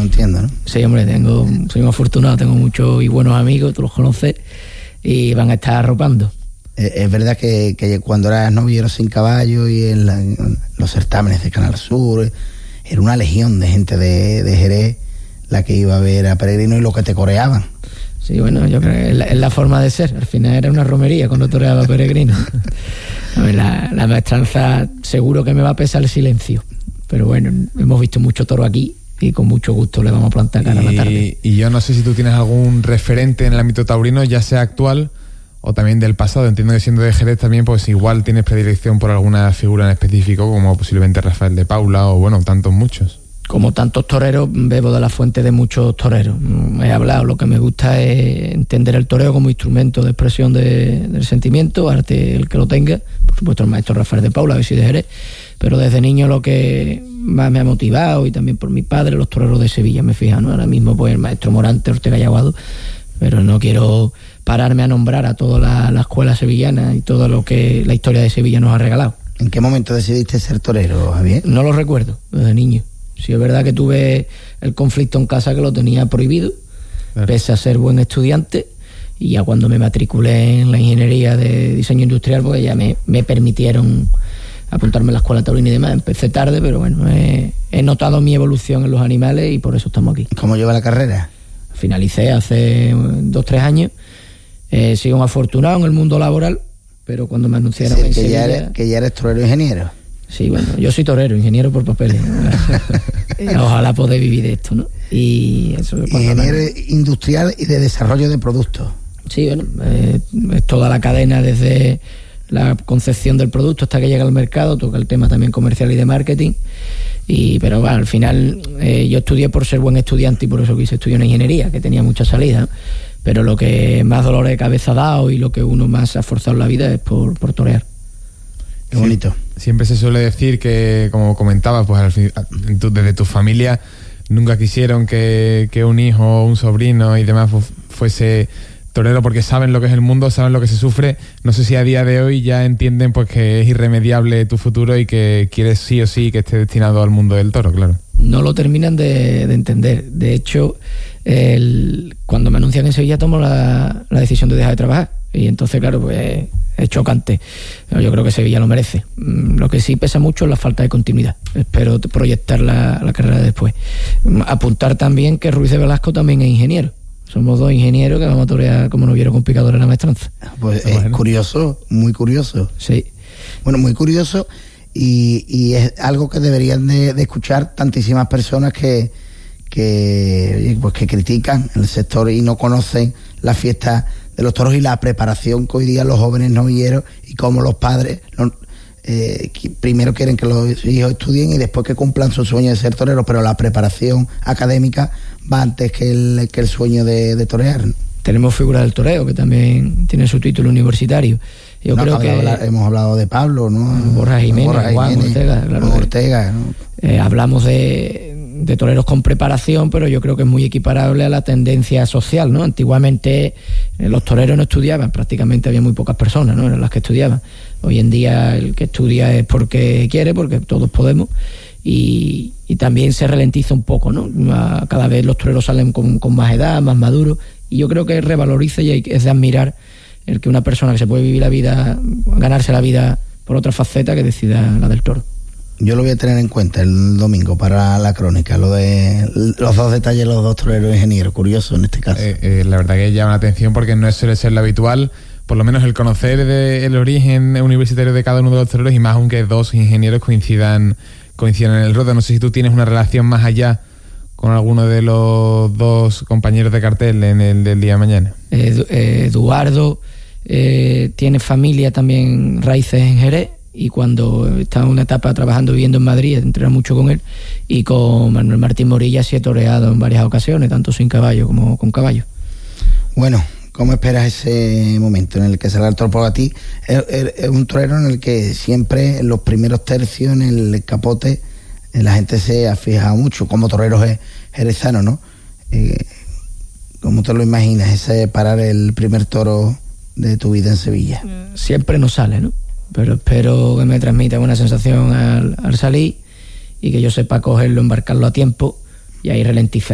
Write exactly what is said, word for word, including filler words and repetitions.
entiendo, ¿no? Sí, hombre, tengo, soy un afortunado, tengo muchos y buenos amigos, tú los conoces, y van a estar arropando. Eh, es verdad que, que cuando eras novillero sin caballo y en, la, en los certámenes de Canal Sur, era una legión de gente de, de Jerez la que iba a ver a Peregrino y lo que te coreaban. Sí, bueno, yo creo que es la, es la forma de ser. Al final era una romería cuando toreaba Peregrino. A ver, la, la maestranza seguro que me va a pesar el silencio. Pero bueno, hemos visto mucho toro aquí y con mucho gusto le vamos a plantar cara a la tarde. Y yo no sé si tú tienes algún referente en el ámbito taurino, ya sea actual o también del pasado. Entiendo que siendo de Jerez también, pues igual tienes predilección por alguna figura en específico, como posiblemente Rafael de Paula o bueno, tantos muchos. Como tantos toreros, bebo de la fuente de muchos toreros. He hablado, lo que me gusta es entender el toreo como instrumento de expresión de, del sentimiento, arte el que lo tenga, por supuesto el maestro Rafael de Paula, a ver si de Jerez, pero desde niño lo que más me ha motivado, y también por mi padre, los toreros de Sevilla, me fija, ¿no? Ahora mismo pues el maestro Morante, Ortega y Aguado, pero no quiero pararme a nombrar a toda la, la escuela sevillana y todo lo que la historia de Sevilla nos ha regalado. ¿En qué momento decidiste ser torero, Javier? No lo recuerdo, desde niño. Sí, es verdad que tuve el conflicto en casa que lo tenía prohibido, claro, pese a ser buen estudiante, y ya cuando me matriculé en la ingeniería de diseño industrial, pues ya me, me permitieron apuntarme a la escuela taurina y demás. Empecé tarde, pero bueno, he, he notado mi evolución en los animales y por eso estamos aquí. ¿Cómo lleva la carrera? Finalicé hace dos, tres años. Eh, sigo un afortunado en el mundo laboral, pero cuando me anunciaron sí, en que, Sevilla, ya eres, que ya eres torero ingeniero. Sí, bueno, yo soy torero, ingeniero por papeles. Ojalá poder vivir de esto, ¿no? Y eso, ingeniero me... industrial y de desarrollo de productos. Sí, bueno, eh, es toda la cadena desde la concepción del producto hasta que llega al mercado, toca el tema también comercial y de marketing. Y pero bueno, al final eh, yo estudié por ser buen estudiante y por eso quise estudiar una ingeniería, que tenía mucha salida, ¿no? Pero lo que más dolor de cabeza ha dado y lo que uno más ha forzado en la vida es por, por torear. Qué bonito. Sí, siempre se suele decir que, como comentabas, pues al fin, desde tu familia nunca quisieron que, que un hijo, un sobrino y demás fuese torero, porque saben lo que es el mundo, saben lo que se sufre. No sé si a día de hoy ya entienden pues que es irremediable tu futuro y que quieres sí o sí que esté destinado al mundo del toro, claro. No lo terminan de, de entender. De hecho, el, cuando me anuncian en Sevilla tomo la, la decisión de dejar de trabajar. Y entonces, claro, pues es chocante. Pero yo creo que Sevilla lo merece. Lo que sí pesa mucho es la falta de continuidad. Espero proyectar la, la carrera después. Apuntar también que Ruiz de Velasco también es ingeniero. Somos dos ingenieros que vamos a torear como novieros con picadora en la maestranza. Pues es bueno. Curioso, muy curioso. Sí. Bueno, muy curioso y, y es algo que deberían de, de escuchar tantísimas personas que, que, pues que critican el sector y no conocen la fiesta de los toros y la preparación que hoy día los jóvenes novilleros y cómo los padres los, eh, primero quieren que los hijos estudien y después que cumplan su sueño de ser toreros, pero la preparación académica va antes que el, que el sueño de, de torear. Tenemos figuras del toreo que también tienen su título universitario. Yo no, creo que hablar, hemos hablado de Pablo, ¿no? Borja Jiménez, Borja Juan Jiménez, Ortega, claro. Ortega, ¿no? Eh, hablamos de, de toreros con preparación, pero yo creo que es muy equiparable a la tendencia social, ¿no? Antiguamente eh, los toreros no estudiaban, prácticamente había muy pocas personas, ¿no? Eran las que estudiaban. Hoy en día el que estudia es porque quiere, porque todos podemos. Y, y también se ralentiza un poco, ¿no? Cada vez los toreros salen con, con más edad, más maduros, y yo creo que revaloriza y es de admirar el que una persona que se puede vivir la vida, ganarse la vida por otra faceta, que decida la del toro. Yo lo voy a tener en cuenta el domingo para la crónica, lo de los dos detalles, los dos toreros ingenieros, curioso en este caso. Eh, eh, la verdad que llama la atención porque no suele ser lo habitual, por lo menos el conocer de, el origen universitario de cada uno de los toreros, y más aunque dos ingenieros coincidan coincidan en el ruedo. No sé si tú tienes una relación más allá con alguno de los dos compañeros de cartel en el del día de mañana. Edu, eh, Eduardo eh, tiene familia también, raíces en Jerez, y cuando estaba en una etapa trabajando, viviendo en Madrid, entrena mucho con él, y con Manuel Martín Morilla sí he toreado en varias ocasiones, tanto sin caballo como con caballo. Bueno, ¿cómo esperas ese momento en el que salga el toro? Por a ti es, es, es un torero en el que siempre en los primeros tercios, en el capote, la gente se ha fijado mucho, como torero jerezano, ¿no? Eh, ¿Cómo te lo imaginas, ese parar el primer toro de tu vida en Sevilla? Siempre no sale, ¿no? Pero espero que me transmita buena sensación al, al salir y que yo sepa cogerlo, embarcarlo a tiempo y ahí ralentizar.